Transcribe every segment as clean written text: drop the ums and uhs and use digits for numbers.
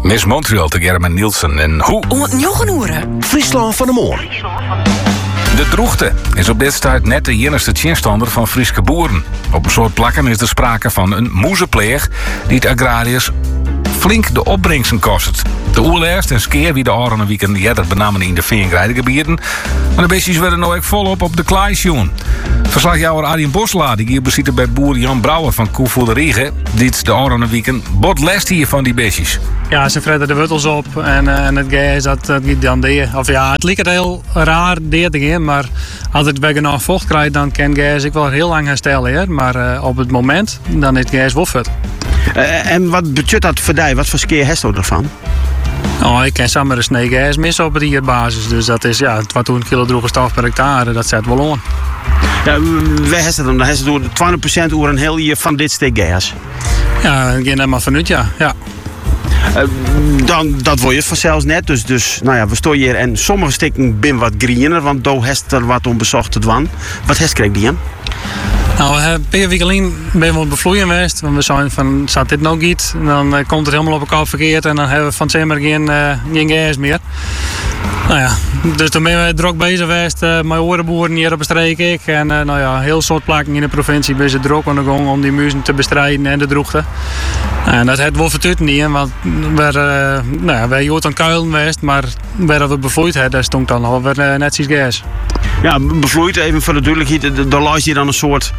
Miss Montreal te Gerben Nielsen en hoe? Om het Jochenoeren. Friesland van de Moor. De droegte is op dit stuit net de enigste tjenstander van Frieske boeren. Op een soort plakken is er sprake van een moezepleeg die het agrariërs flink de opbrengsten kost. De oerlijst en skeer wie de oren weekend eerder benamen in de veengrijdengebieden. Maar de beestjes werden nou ook volop op de klaaisjoen. Verslagjouwer Arjen Boslaar die hier bezitten bij boer Jan Brouwer van Koevoer de Riege. Dit de oren weekend bot lest hier van die beestjes. Ja, ze vreten de wortels op en het gas dat niet dan deed. Of ja, het lijkt heel raar deed tegen, maar als het bij genoeg vocht krijgt, dan kan gas ik wel heel lang herstellen. Hè? Maar op het moment, dan is gas woffert. En wat betekent dat voor jou? Wat voor skeer heeft u ervan? Oh, ik ken samen een snee gas missen op het dierbasis. Dus dat is ja, 20 kilo droge stof per hectare, dat zet wel aan. Ja, wij hebben dan heeft door 20% oer een heel jaar van dit stuk gas. Ja, ik ga net maar vanuit, ja. Dan dat word je vanzelfs net. Dus nou ja, we staan hier en sommige stikken bin wat greener, want daar heeft er wat onbezocht te doen. Wat heeft kreeg die hem? Nou, een paar weken geleden ben we bevloeien geweest. Want we zijn van, staat dit nou niet? Dan komt het helemaal op elkaar verkeerd en dan hebben we van zomer geen gas meer. Nou ja, dus toen ben we druk bezig geweest met orenboeren hier op de streek. En nou ja, heel soort plakken in de provincie ben ze druk aan de gang om die muizen te bestrijden en de droogte. En dat heeft wel vertut niet, want wij jood aan kuilen geweest, maar waar we bevloeid hebben, daar stond dan al weer net zoiets gas. Ja, bevloeid, even voor de duidelijkheid, daar luister je dan een soort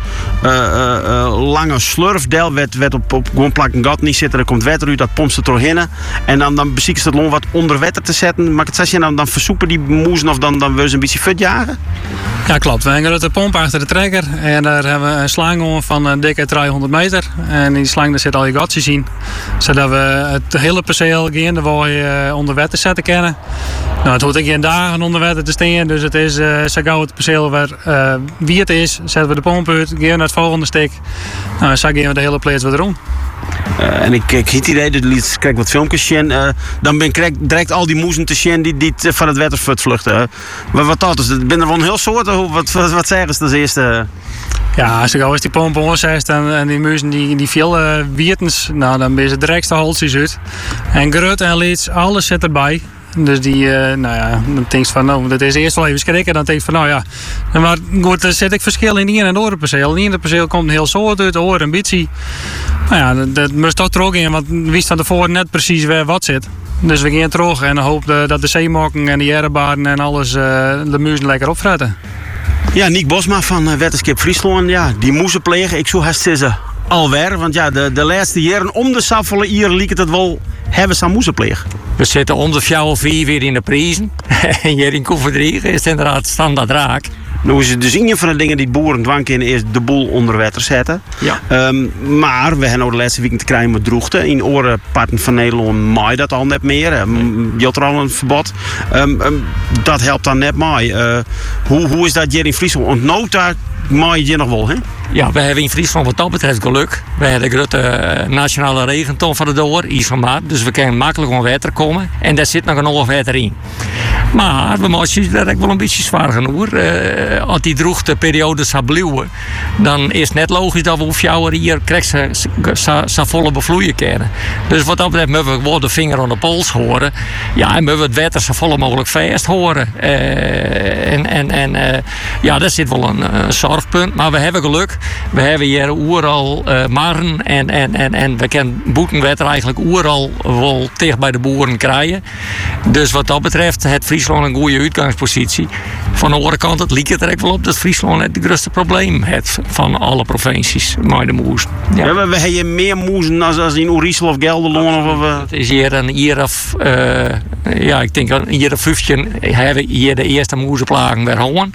lange slurfdel, werd op gewoon plakken gat niet zitten, er komt water uit, dat pompt ze doorheen. En dan beziek ze het long wat onder water te zetten, maar het zeg je dan versoepen die moezen of dan wil ze een beetje futjagen? Ja, klopt. We hebben de pomp achter de trekker en daar hebben we een slang om van een dikke 300 meter. En die slang daar zit al je gatjes in, zodat we het hele perceel gaan, daar wil je onder water zetten kennen. Nou, het hoort ik geen dagen onder water te staan, dus het is zo gauw het perceel wie het is, zetten we de pomp uit, gaan naar het volgende stuk. Nou, zo gaan we de hele plaats weer rond. En ik heb het idee, dat kijk wat filmpjes zien, dan ben ik direct al die moezen te zien die van het water vluchten. Wat dat is? Ben er wel een heel soort? Wat zeggen ze als eerste? Ja, zo gauw is die pomp onzest en die muizen die veel wietens, nou dan ben je direct de holtjes uit. En grut en lieds, alles zit erbij. Dus dan denk je van, nou, dat is eerst wel even schrikken. Dan denk je van, nou ja, maar goed, er zit ik verschil in hier en het orenperceel. In het perceel komt een heel soort uit, oor en bitsie. Nou ja, dat moest toch terug in, want we wisten van tevoren net precies waar wat zit. Dus we gaan terug en hopen dat de zeemokken en de jerrebaren en alles de muizen lekker opfretten. Ja, Niek Bosma van Wetenschap Friesland, ja, die moezenpleger, ik zou haast zeggen alweer, want ja, de laatste jaren om de saffelen hier liep het wel hebben ze aan moezenpleeg. We zitten om de 4 of 4 weer in de prijzen. En hier in Koevoer de Riege is het inderdaad standaard raak. Nou is het dus een van de dingen die boeren dwang kunnen is de boel onder water zetten. Ja. Maar we hebben de laatste weken te krijgen met droogte. In andere parten van Nederland maai dat al net meer. Je had er al een verbod. Dat helpt dan net mee. Hoe is dat hier in Friesland? Want nota maai je nog wel, hè? Ja, we hebben in Friesland wat dat betreft geluk. We hebben de grote nationale regenton van de door, iets van maart. Dus we kunnen makkelijk om water komen. En daar zit nog een oog water in. Maar we moeten daar wel een beetje zwaar genoeg. Als die droogteperiode zou blijven, dan is het net logisch dat we op jouw hier zo volle bevloeien kunnen. Dus wat dat betreft moeten we wel de vinger aan de pols horen. Ja, en moeten we het water zo vol mogelijk vast horen. Ja, dat zit wel een zorgpunt. Maar we hebben geluk. We hebben hier overal marren en we kunnen boetenwetter eigenlijk overal wel tegen bij de boeren krijgen. Dus wat dat betreft heeft Friesland een goede uitgangspositie. Van de andere kant, het lijkt er echt wel op dat Friesland het grootste probleem heeft van alle provincies met de moezen. Ja. We hebben meer moezen als in Oerisel of Gelderland. Het is hier een jaar of, ik denk een jaar of 15 hebben hier de eerste moezenplagen weer gewoon.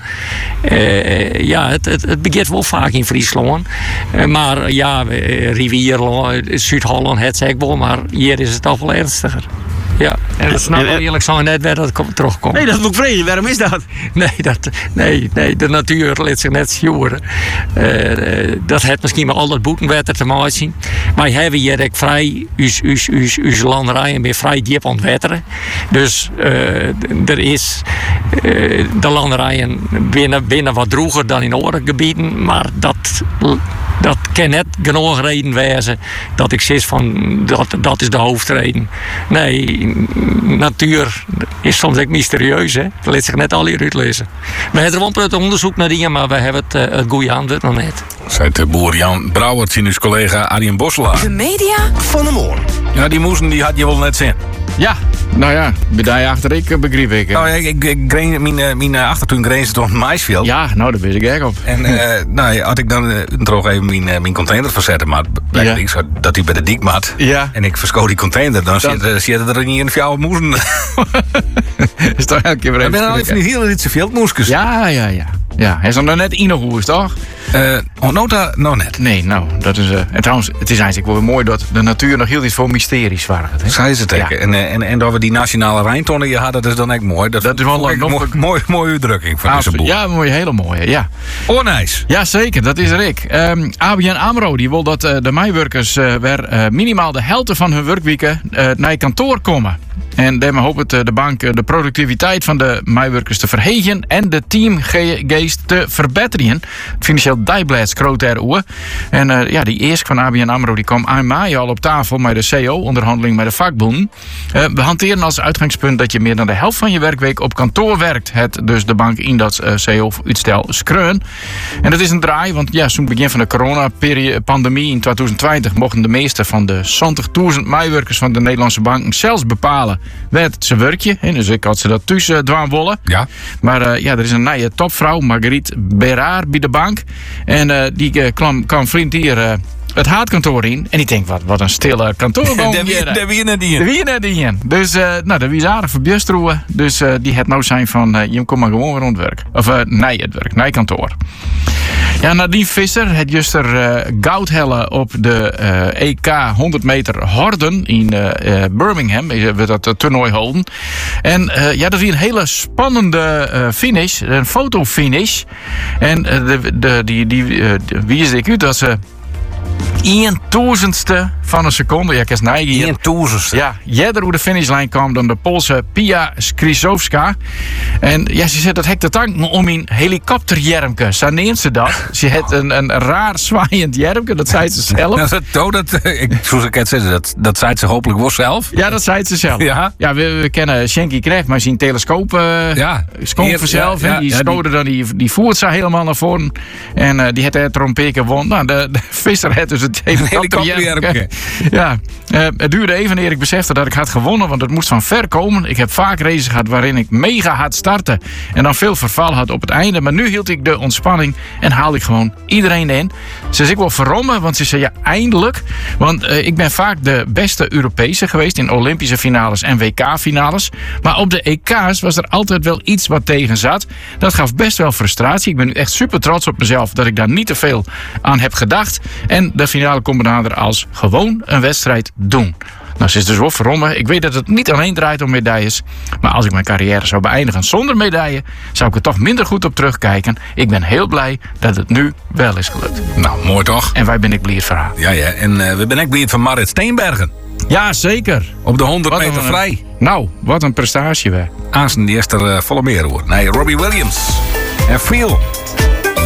Het begint wel vaak in Friesland. Maar ja, Rivier, Zuid-Holland, het zeg wel, maar hier is het toch wel ernstiger. Ja, en dat snap ik eerlijk zo net weer dat het terugkomt. Nee, dat moet ik vragen. Waarom is dat? Nee, de natuur laat zich net sturen. Dat heeft misschien met al dat boetenwetter te maken. Wij hebben hier ook vrij, uw landerijen weer vrij diep aan het wetteren. Dus er is de landerijen binnen wat droger dan in andere gebieden. Maar dat Dat kan net genoeg reden wezen dat ik zeg van dat is de hoofdreden. Nee, natuur is soms ook mysterieus. Hè? Dat laat zich net al hier uitlezen. We hebben er wel een onderzoek naar die, maar we hebben het goede antwoord nog niet. Zei de boer Jan Brouwert en uw collega Arjen Bosselaar. De media van de morgen. Ja, die moesten die had je wel net zien. Ja, nou ja, bij daar achter ik begreep ik. Nou, mijn achtertuin grenst door het maisveld. Ja, nou, daar ben ik gek op. En nou, had ik dan toch even mijn container verzetten, maar blijkt ik zo dat hij bij de dik maat. Ja. En ik verschoot die container, dan zitten er niet in jouw moesten. Is toch elke keer weer Ik ben al even niet heel Ritse veldmoeskes. Ja. Ja, hij is nog net in hoes, toch? Nota nog net. Nee, nou, dat is... en trouwens, het is eigenlijk wel weer mooi dat de natuur nog heel iets voor mysteries vargt. Zij is het teken. Ja. En dat we die nationale Rijntonnen hier hadden, dat is dan echt mooi. Dat is wel een mooie uitdrukking van deze boel. Ja, hele mooie, ja. Oornijs. Ja, zeker, dat is Rick. ABN AMRO die wil dat de mijwerkers weer minimaal de helft van hun werkweken naar je kantoor komen. En daarmee hoopt de bank de productiviteit van de mijwerkers te verhegen en de teamgeest te verbeteren. Het financieel dijblads groot erover. En die eerste van ABN AMRO die kwam aan mei al op tafel met de CEO-onderhandeling met de vakbonden. We hanteren als uitgangspunt dat je meer dan de helft van je werkweek op kantoor werkt. Het dus de bank in dat CEO-uitstel skreun. En dat is een draai, want ja, zo'n begin van de coronapandemie in 2020 mochten de meeste van de 70.000 mijwerkers van de Nederlandse banken zelfs bepalen waar ze werkje. Dus ik had ze dat thuis dwaan wollen. Ja. Maar er is een nieuwe topvrouw, Marguerite Beraar, bij de bank. En die kwam vriend hier het haatkantoor in. En ik denk, wat een stille kantoor. Daar wie net in. Dus dat wie aardig voor Bjöstroe. Dus die het nou zijn van, je komt maar gewoon weer rond werk. Of nee, het werk, nee kantoor. Ja, Nadine Visser het juist goud hellen op de EK 100 meter horden in Birmingham. We dat toernooi houden. En dat is een hele spannende finish. Een fotofinish. En wie is ik uit dat ze 1.000ste van een seconde. Ja, ik is neigen. 1.000ste. Ja, jeder hoe de finishlijn kwam dan de Poolse Pia Skrzydowska. En ja, ze zet dat hek te tanken om een helikopterjermke. Zo neemt ze dat. Ze heeft een raar zwaaiend jermke, dat zei ze zelf. Zoals ik het zei, dat zei ze hopelijk wel zelf. Ja, dat zei ze zelf. Ja, we kennen Shenky Knecht, maar zijn telescoop vanzelf. Ja, die stoorde dan, die voert ze helemaal naar voren. En die had er trompeken won. Nou, de Visser had dus het helikopterjermke. Ja, het duurde even eer ik besefte dat ik had gewonnen, want het moest van ver komen. Ik heb vaak races gehad waarin ik mega hard startte en dan veel verval had op het einde. Maar nu hield ik de ontspanning en haalde ik gewoon iedereen in. Ze is ik wel verrommen, want ze zei ja, eindelijk. Want ik ben vaak de beste Europese geweest in Olympische finales en WK-finales. Maar op de EK's was er altijd wel iets wat tegen zat. Dat gaf best wel frustratie. Ik ben nu echt super trots op mezelf dat ik daar niet te veel aan heb gedacht. En de finale komt benaderen als gewoon een wedstrijd doen. Nou, ze is dus wel verrommen. Ik weet dat het niet alleen draait om medailles. Maar als ik mijn carrière zou beëindigen zonder medaille, zou ik er toch minder goed op terugkijken. Ik ben heel blij dat het nu wel is gelukt. Nou, mooi toch? En wij ben ik blij verhaal. Ja. En we ben ik blij van Marit Steenbergen. Ja, zeker. Op de 100 meter vrij. Nou, wat een prestatie weer. Aanstaan die eerste volle meer hoor. Nee, Robbie Williams. En Feel.